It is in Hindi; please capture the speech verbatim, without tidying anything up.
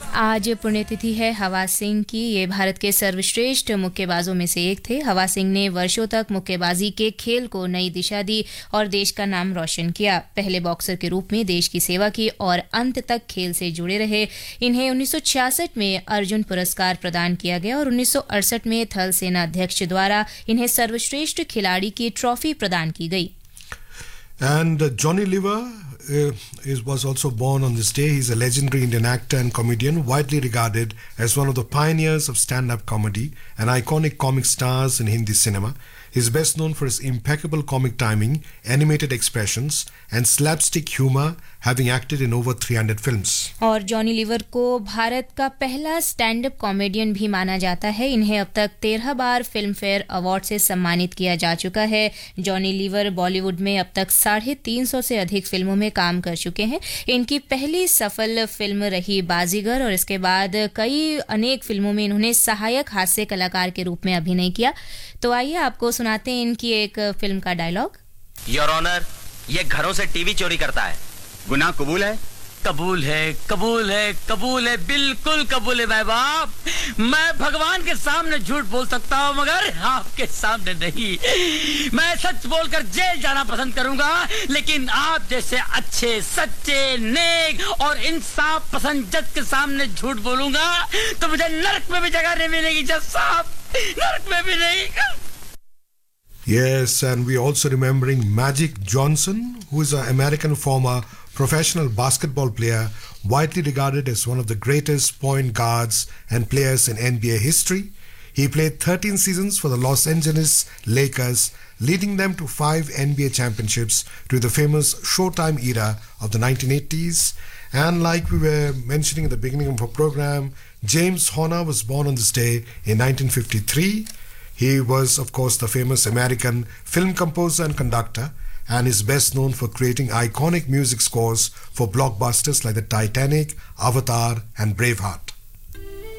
आज पुण्यतिथि है हवा सिंह की। ये भारत के सर्वश्रेष्ठ मुक्केबाजों में से एक थे। हवा सिंह ने वर्षों तक मुक्केबाजी के खेल को नई दिशा दी और देश का नाम रोशन किया। पहले बॉक्सर के रूप में देश की सेवा की और अंत तक खेल से जुड़े रहे। इन्हें उन्नीस सौ छियासठ में अर्जुन पुरस्कार प्रदान किया गया और उन्नीस सौ अड़सठ में थल सेना अध्यक्ष द्वारा इन्हें सर्वश्रेष्ठ खिलाड़ी की ट्रॉफी प्रदान की गई। And uh, Johnny Lever uh, is, was also born on this day. He's a legendary Indian actor and comedian, widely regarded as one of the pioneers of stand-up comedy and iconic comic stars in Hindi cinema. He's best known for his impeccable comic timing, animated expressions and slapstick humor, having acted in over three hundred films. और जॉनी लीवर को भारत का पहला स्टैंड अप कॉमेडियन भी माना जाता है। इन्हें अब तक तेरह बार फिल्म फेयर अवार्ड से सम्मानित किया जा चुका है। जॉनी लीवर बॉलीवुड में अब तक साढ़े तीन सौ से अधिक फिल्मों में काम कर चुके हैं। इनकी पहली सफल फिल्म रही बाजीगर और इसके बाद कई अनेक फिल्मों में इन्होंने सहायक हास्य कलाकार के रूप में अभिनय किया। तो आइए आपको सुनाते हैं इनकी एक फिल्म का डायलॉग। योर ऑनर, ये घरों से टीवी चोरी करता है। गुनाह कबूल है? कबूल है, कबूल है, कबूल है, बिल्कुल कबूल है भाई बाप। मैं भगवान के सामने झूठ बोल सकता हूँ मगर आपके सामने नहीं। मैं सच बोलकर जेल जाना पसंद करूंगा, लेकिन आप जैसे अच्छे, सच्चे, नेक और इंसाफ पसंद जज के सामने झूठ बोलूंगा तो मुझे नरक में भी जगह नहीं मिलेगी जज साहब, नरक में भी नहीं। Yes, and we also remembering Magic Johnson, who is an American former professional basketball player, widely regarded as one of the greatest point guards and players in N B A history. He played thirteen seasons for the Los Angeles Lakers, leading them to five N B A championships during the famous Showtime era of the nineteen eighties. And like we were mentioning at the beginning of our program, James Horner was born on this day in nineteen fifty-three. He was, of course, the famous American film composer and conductor, and is best known for creating iconic music scores for blockbusters like the Titanic, Avatar, and Braveheart.